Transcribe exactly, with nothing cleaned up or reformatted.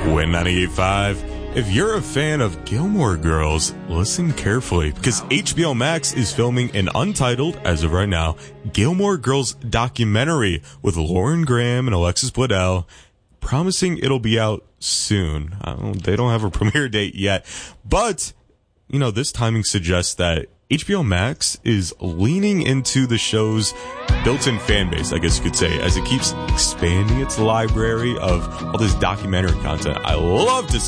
Win ninety-eight point five. If you're a fan of Gilmore Girls, listen carefully, because H B O Max is filming an untitled, as of right now, Gilmore Girls documentary with Lauren Graham and Alexis Bledel, promising it'll be out soon. I don't, they don't have a premiere date yet, but, you know, this timing suggests that H B O Max is leaning into the show's built-in fan base, I guess you could say, as it keeps expanding its library of all this documentary content. I love to